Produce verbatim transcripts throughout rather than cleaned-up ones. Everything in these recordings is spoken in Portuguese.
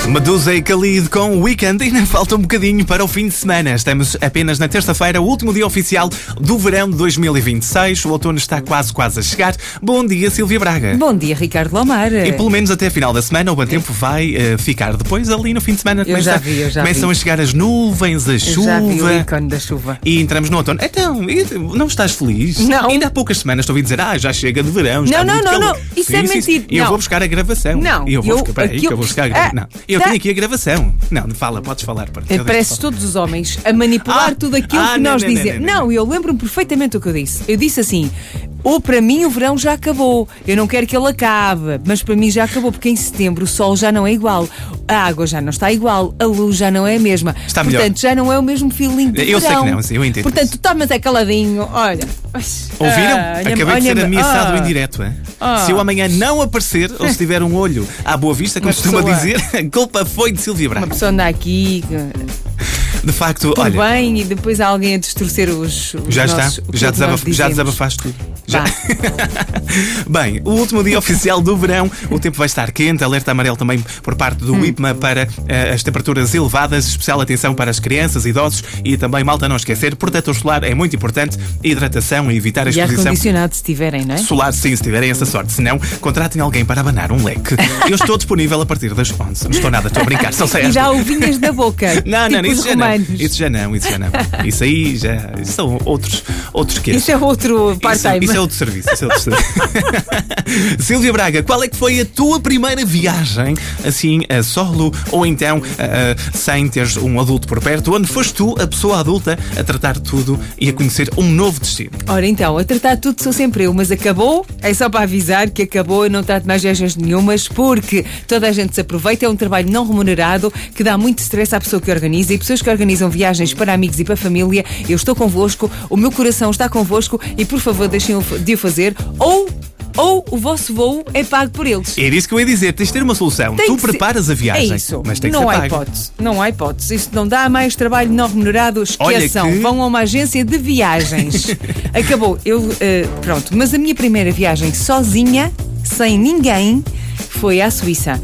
Medusa e Khalid com o Weekend. Ainda falta um bocadinho para o fim de semana. Estamos apenas na terça-feira, o último dia oficial do verão de dois mil e vinte e seis. O outono está quase, quase a chegar. Bom dia, Silvia Braga. Bom dia, Ricardo Lomar. E pelo menos até a final da semana o bom tempo vai uh, ficar. Depois ali no fim de semana eu começa, já vi, eu já começam vi. a chegar as nuvens, a eu chuva. Já vi o ícone da chuva. E entramos no outono. Então, não estás feliz? Não. Ainda há poucas semanas estou a ouvir dizer, ah, já chega de verão. Não, está não, muito não, calor. não. Isso sim, é sim, mentira. E eu Não. vou buscar a gravação. Não. E eu vou eu, buscar, peraí, aquilo, que eu vou buscar a gravação. ah, Não, eu tá. tenho aqui a gravação. Não, fala, podes falar. Para Parece todos os homens a manipular Ah, tudo aquilo ah, que não, nós não, não, dizemos. não, não, Não, eu lembro-me perfeitamente o que eu disse. Eu disse assim: ou para mim o verão já acabou. Eu não quero que ele acabe, mas para mim já acabou, porque em setembro o sol já não é igual, a água já não está igual, a luz já não é a mesma. Está Portanto, melhor. já não é o mesmo feeling de Eu verão. sei que não, sim, eu entendo Portanto, isso. tu tomas é caladinho, olha. Ouviram? Ah, Acabei de olha- ser ameaçado ah. em direto. Hein? Ah. Se eu amanhã não aparecer, ou se tiver um olho à boa vista, como Uma costuma pessoa- dizer, a culpa foi de Silvia Uma Braga. pessoa anda aqui, De facto, tudo olha, bem, e depois há alguém a distorcer os, os já está, nossos, o que já, nós desabaf, já dizemos. desabafaste tudo. Já. Vá. Bem, o último dia oficial do verão, o tempo vai estar quente, alerta amarelo também por parte do Hum. I P M A para eh, as temperaturas elevadas, especial atenção para as crianças, idosos e também, malta, não esquecer, protetor solar é muito importante, hidratação e evitar a E exposição ar-condicionado, se tiverem, não é? solar, sim, se tiverem essa sorte. Se não, contratem alguém para abanar um leque. Eu estou disponível a partir das onze. Não estou nada, estou a brincar. São E dá uvinhas da boca. Não, não, tipo isso os já não. romanos. Isso já não, isso já não. Isso aí já isso são outros, outros que Isso é outro Isso, part-time. isso é outro serviço. Isso é outro serviço. Silvia Braga, qual é que foi a tua primeira viagem, assim, a solo ou então a- a- sem teres um adulto por perto, onde foste tu, a pessoa adulta, a tratar tudo e a conhecer um novo destino? Ora então, a tratar tudo sou sempre eu, mas acabou, é só para avisar que acabou, eu não trato mais viagens nenhumas, porque toda a gente se aproveita, é um trabalho não remunerado, que dá muito stress à pessoa que organiza, e pessoas que organizam viagens para amigos e para família, eu estou convosco, o meu coração está convosco, e por favor deixem de o fazer, ou... Ou o vosso voo é pago por eles. Era isso que eu ia dizer, tens de ter uma solução. Tem Tu que ser- preparas a viagem, É isso. mas tem que não ser há pago. hipótese. Não há hipótese. Isso não dá mais trabalho não remunerado. Esqueçam. que- Vão a uma agência de viagens. Acabou. Eu, eh, pronto. Mas a minha primeira viagem sozinha, sem ninguém, foi à Suíça.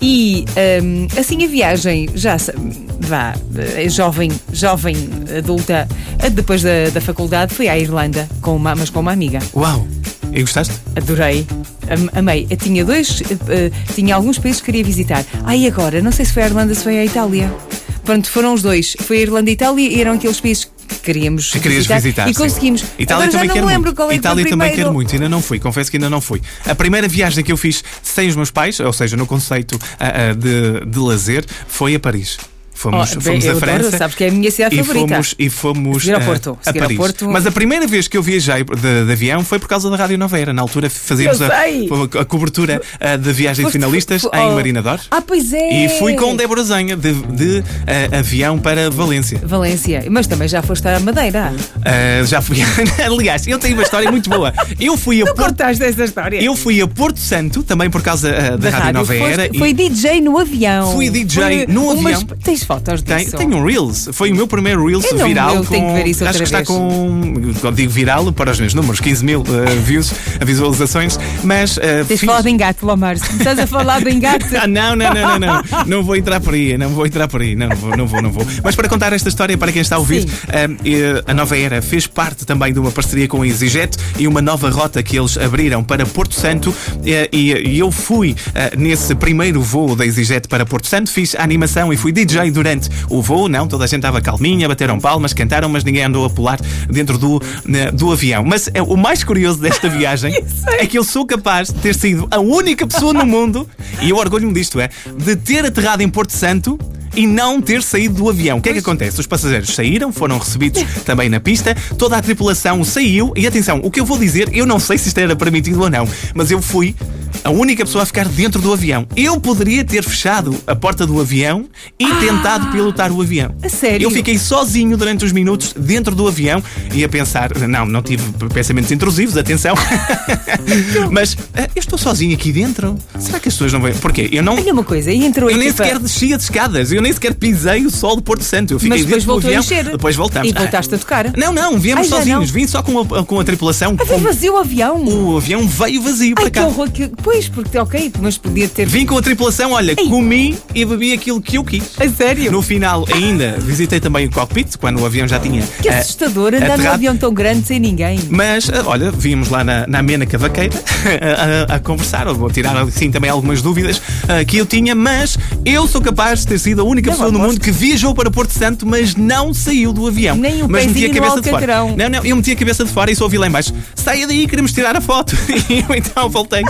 E ehm, assim a viagem já sa- vá, eh, jovem, jovem adulta, eh, depois da, da faculdade, fui à Irlanda, com uma, mas com uma amiga. Uau! E gostaste? Adorei. Am- Amei. Eu tinha dois, eh, eh, tinha alguns países que queria visitar. Ah, e agora? Não sei se foi a Irlanda, se foi a Itália. Pronto, foram os dois. Foi a Irlanda e a Itália e eram aqueles países que queríamos Que querias visitar. visitar, E sim. conseguimos. Itália agora também já quero não me lembro muito. qual é que Itália foi o também primeiro. quero muito, ainda não fui, confesso que ainda não fui. A primeira viagem que eu fiz sem os meus pais, ou seja, no conceito ah, ah, de, de lazer, foi a Paris. Fomos, Oh, fomos bem, a eu França. adoro, sabes que é a minha cidade e favorita. fomos, e fomos Seguir ao ah, Porto, a seguir ao Paris. Porto. Mas a primeira vez que eu viajei de, de avião foi por causa da Rádio Nova Era. Na altura fazíamos Eu a, sei. a, a cobertura ah, de viagem de Foste- finalistas fo- em oh. Marina d'Or. Ah, pois é. E fui com Débora Zenha de, de ah, avião para Valência. Valência. Mas também já foste à Madeira. Ah, já fui. Aliás, eu tenho uma história muito boa. Eu fui a Não Porto. contaste essa história? Eu fui a Porto Santo, também por causa ah, da, Rádio Nova Foste- Era. e Foi D J no avião. Fui D J Foi no umas- avião. Tens fotos tem, disso? tenho um Reels. Foi o meu primeiro Reels Eu não- viral. eu com, tenho que ver isso acho outra que está vez. com. Quando digo viral, para os meus números, quinze mil ah, views, visualizações. Mas. ah, Tens fiz- falado em gato, Lomar. Se estás a falar de engate. Ah, não, não, não, não, não. Não vou entrar por aí, não vou entrar por aí. Não, não vou, não vou, não vou. Mas para contar esta história para quem está a ouvir, Sim. ah, eh, a Nova Era fez parte também de uma parceria com a EasyJet e uma nova rota que eles abriram para Porto Santo. eh, E, e eu fui ah, nesse primeiro voo da EasyJet para Porto Santo, fiz a animação e fui D J durante o voo. Não, toda a gente estava calminha, bateram palmas, cantaram, mas ninguém andou a pular dentro do, né, do avião. Mas é, o mais curioso desta viagem é que eu sou capaz de ter sido a única pessoa no mundo, e eu orgulho-me disto, é, de ter aterrado em Porto Santo e não ter saído do avião. O que é que acontece? Os passageiros saíram, foram recebidos também na pista, toda a tripulação saiu e atenção, o que eu vou dizer, eu não sei se isto era permitido ou não, mas eu fui a única pessoa a ficar dentro do avião. Eu poderia ter fechado a porta do avião e Ah, tentado pilotar o avião. a sério? Eu fiquei sozinho durante os minutos dentro do avião e a pensar, não, não tive pensamentos intrusivos, atenção. Mas ah, eu estou sozinho aqui dentro. Será que as pessoas não vêm? Porquê? Eu não. Olha uma coisa, e entrou a Eu nem equipa... sequer descia de escadas. Eu nem sequer pisei o sol de Porto Santo. Eu fiquei Mas depois dentro do voltou a avião. encher. Depois voltámos. E voltaste a tocar. Não, não, viemos Ai, já sozinhos. não. Vim só com a, com a tripulação. Ah, veio vazio o avião. O avião veio vazio Ai, para que cá. horror. Que... Pois, porque, ok, mas podia ter... Vim com a tripulação, olha, Ei. comi e bebi aquilo que eu quis. A sério? No final, ainda visitei também o cockpit, quando o avião já tinha. Que eh, assustador andar num aterrado. avião tão grande sem ninguém. Mas, eh, olha, vimos lá na, na amena cavaqueira a, a, a conversar, ou vou tirar assim também algumas dúvidas eh, que eu tinha, mas eu sou capaz de ter sido a única Não, pessoa no aposto. mundo que viajou para Porto Santo, mas não saiu do avião. Nem o mas meti a pezinho no cabeça de fora. alcatrão. Não, não, eu meti a cabeça de fora e só ouvi lá em baixo: saia daí, queremos tirar a foto. E eu então voltei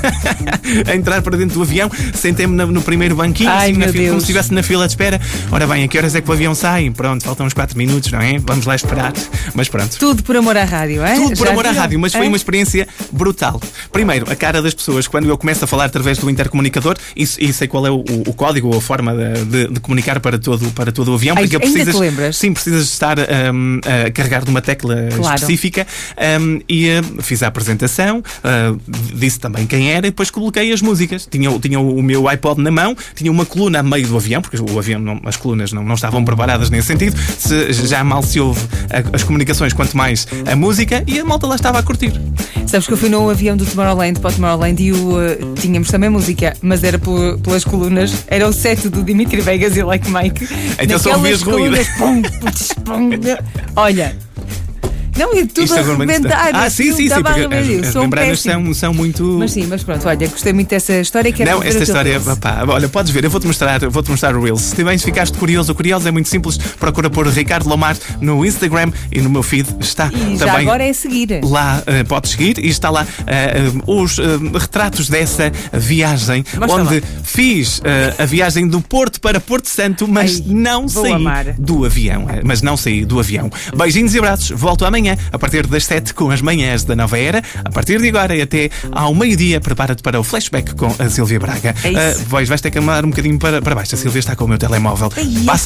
a entrar para dentro do avião, sentei-me no, no primeiro banquinho, Ai, assim, na meu fila, como Deus. se estivesse na fila de espera. Ora bem, a que horas é que o avião sai? Pronto, faltam uns quatro minutos, não é? Vamos lá esperar. Mas pronto. Tudo por amor à rádio, é? Tudo por Já amor à viram? rádio, mas foi É? uma experiência brutal. Primeiro, a cara das pessoas, quando eu começo a falar através do intercomunicador, e, e sei qual é o, o código ou a forma de, de- de comunicar para todo, para todo o avião, Ai, porque ainda te precisas, lembras? sim, precisas estar hum, a carregar de uma tecla Claro. específica. hum, e hum, fiz a apresentação, hum, disse também quem era e depois coloquei as músicas. Tinha, o- tinha o meu iPod na mão, tinha uma coluna a meio do avião, porque o avião, não- as colunas não, não estavam preparadas nesse sentido. Se, já mal se ouve a- as comunicações, quanto mais a música, e a malta lá estava a curtir. Sabes que eu fui no avião do Tomorrowland para o Tomorrowland e o, eh, tínhamos também música, mas era por- pelas colunas. Era o set do Dimitri Vegas e Like Mike. Então só Naquelas ouvias ruído. colunas, pum, putz, pum. Olha. Não, e tudo Isto a agora rebentar. Ah, sim, Aquilo sim, sim, estava a porque rebentar. as, as Sou um membranas péssimo. são, são muito. Mas sim, mas pronto, olha, gostei muito dessa história. Quero Não, ver esta o teu história, Reels. pá, olha, podes ver, eu vou-te mostrar, vou-te mostrar o Reels. Se também ficaste curioso, o curioso é muito simples, procura por Ricardo Lomar no Instagram e no meu feed está E já também. agora é seguir. Lá uh, podes seguir e está lá uh, uh, os uh, retratos dessa viagem, Mostra onde lá. fiz uh, a viagem do Porto para Porto Santo, mas Ai, não vou saí amar. do avião. uh, Mas não saí do avião. Beijinhos e abraços. Volto amanhã, a partir das sete, com as manhãs da Nova Era. A partir de agora e até ao meio-dia, prepara-te para o flashback com a Silvia Braga. É isso. Uh, vais, vais ter que andar um bocadinho para, para baixo. A Silvia está com o meu telemóvel. Ai, Passa